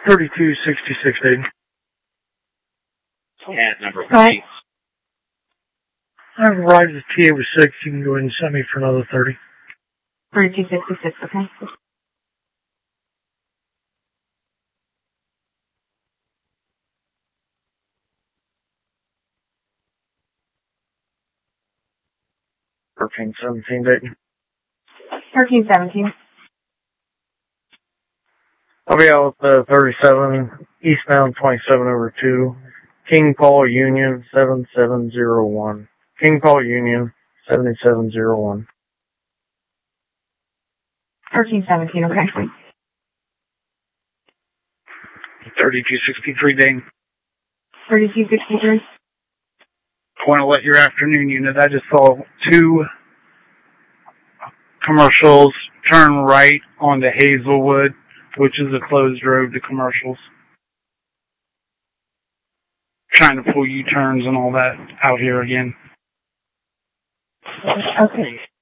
3266, Aiden. At number 3. I've arrived at TA with 6. You can go ahead and send me for another 30. 3266, okay. Hurricane 17, Dayton. Hurricane 17. I'll be out with 37, eastbound 27 over 2, King Paul Union 7701. King Paul Union 7701. Hurricane 17, okay. 3263, Dane. 3263. Want to let your afternoon unit. I just saw 2 commercials turn right onto Hazelwood, which is a closed road to commercials. Trying to pull U-turns and all that out here again. Okay.